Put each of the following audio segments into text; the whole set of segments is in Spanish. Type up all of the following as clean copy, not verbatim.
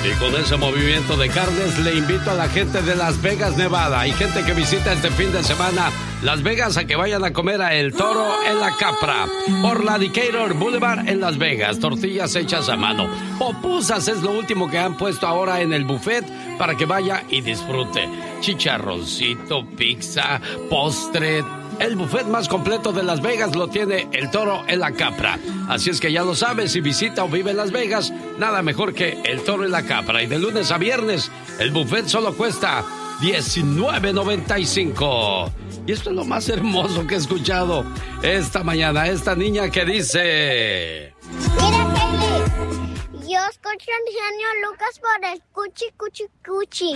Y con ese movimiento de carnes le invito a la gente de Las Vegas, Nevada, y gente que visita este fin de semana Las Vegas a que vayan a comer a El Toro en la Capra, por la Decatur Boulevard en Las Vegas. Tortillas hechas a mano. Popusas es lo último que han puesto ahora en el buffet para que vaya y disfrute. Chicharroncito, pizza, postre. El buffet más completo de Las Vegas lo tiene El Toro en la Capra. Así es que ya lo sabes, si visita o vive en Las Vegas, nada mejor que El Toro en la Capra. Y de lunes a viernes, el buffet solo cuesta $19.95. Y esto es lo más hermoso que he escuchado esta mañana. Esta niña que dice... Mira, Kelly, yo escucho al genio Lucas por el cuchi, cuchi, cuchi.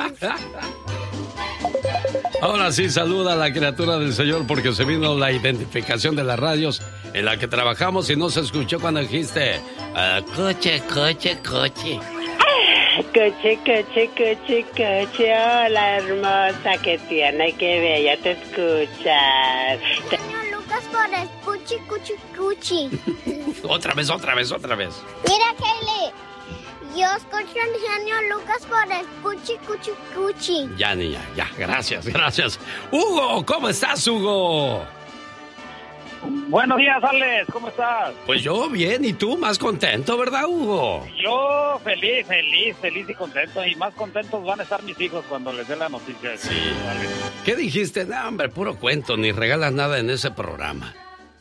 Ahora sí, saluda a la criatura del Señor porque se vino la identificación de las radios en la que trabajamos y no se escuchó cuando dijiste coche, coche, coche. Coche, coche, coche, coche. Hola, hermosa, que tierna y qué bella te escuchas. Genio Lucas por el cuchi, cuchi, cuchi. Otra vez. Mira, Kelly, yo escucho al genio Lucas por el cuchi, cuchi, cuchi. Ya, niña, ya, gracias. Hugo, ¿cómo estás, Hugo? Buenos días, Alex, ¿cómo estás? Pues yo bien, y tú más contento, ¿verdad, Hugo? Yo feliz y contento, y más contentos van a estar mis hijos cuando les dé la noticia. Sí. Alex. ¿Qué dijiste? No, hombre, puro cuento, ni regalas nada en ese programa.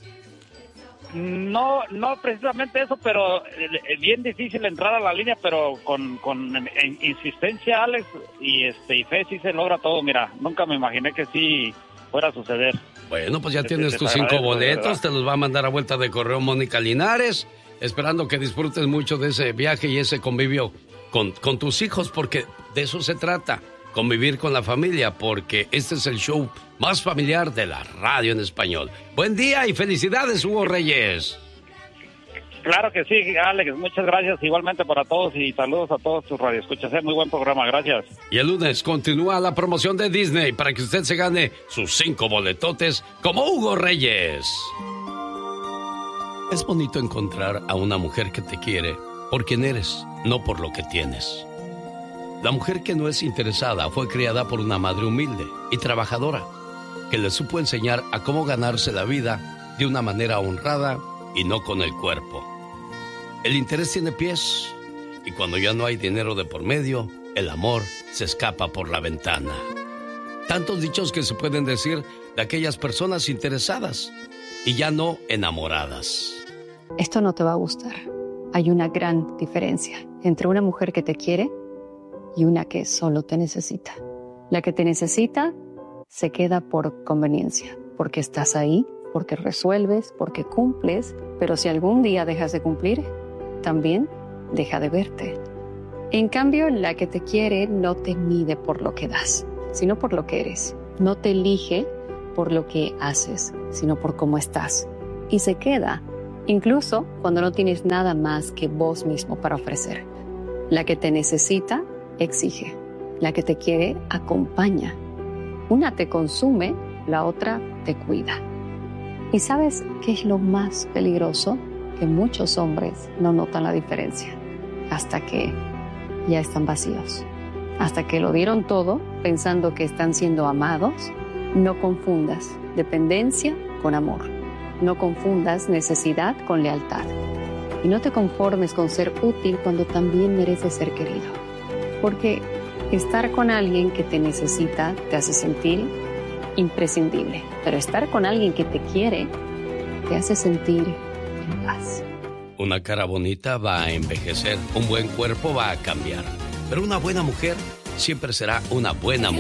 No precisamente eso, pero bien difícil entrar a la línea, pero con insistencia, Alex, y fe sí se logra todo. Mira, nunca me imaginé que sí fuera a suceder. Bueno, pues ya tienes tus 5 boletos, te los va a mandar a vuelta de correo Mónica Linares, esperando que disfrutes mucho de ese viaje y ese convivio con tus hijos, porque de eso se trata, convivir con la familia, porque este es el show más familiar de la radio en español. Buen día y felicidades, Hugo Reyes. Claro que sí, Alex, muchas gracias igualmente para todos y saludos a todos tus radioescuchas. Muy buen programa, gracias. Y el lunes continúa la promoción de Disney para que usted se gane sus 5 boletotes como Hugo Reyes. Es bonito encontrar a una mujer que te quiere por quien eres, no por lo que tienes. La mujer que no es interesada fue criada por una madre humilde y trabajadora, que le supo enseñar a cómo ganarse la vida de una manera honrada y no con el cuerpo. El interés tiene pies, y cuando ya no hay dinero de por medio, el amor se escapa por la ventana. Tantos dichos que se pueden decir de aquellas personas interesadas y ya no enamoradas. Esto no te va a gustar. Hay una gran diferencia entre una mujer que te quiere y una que solo te necesita. La que te necesita se queda por conveniencia, porque estás ahí, porque resuelves, porque cumples, pero si algún día dejas de cumplir, también deja de verte. En cambio, la que te quiere no te mide por lo que das, sino por lo que eres. No te elige por lo que haces, sino por cómo estás. Y se queda, incluso cuando no tienes nada más que vos mismo para ofrecer. La que te necesita, exige. La que te quiere, acompaña. Una te consume, la otra te cuida. ¿Y sabes qué es lo más peligroso? Que muchos hombres no notan la diferencia hasta que ya están vacíos. Hasta que lo dieron todo pensando que están siendo amados. No confundas dependencia con amor. No confundas necesidad con lealtad. Y no te conformes con ser útil cuando también mereces ser querido. Porque estar con alguien que te necesita te hace sentir imprescindible. Pero estar con alguien que te quiere te hace sentir en paz. Una cara bonita va a envejecer, un buen cuerpo va a cambiar, pero una buena mujer siempre será una buena mujer.